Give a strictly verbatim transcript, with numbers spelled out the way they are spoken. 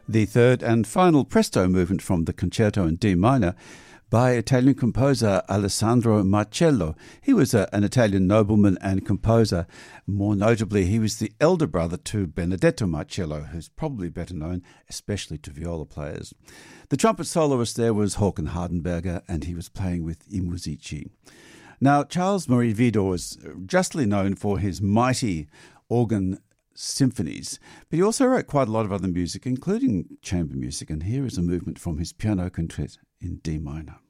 The third and final presto movement from the concerto in D minor by Italian composer Alessandro Marcello. He was a, an Italian nobleman and composer. More notably, he was the elder brother to Benedetto Marcello, who's probably better known, especially to viola players. The trumpet soloist there was Håkan Hardenberger, and he was playing with I Musici. Now, Charles Marie Widor was justly known for his mighty organ symphonies, but he also wrote quite a lot of other music, including chamber music, and here is a movement from his piano quintet in D minor.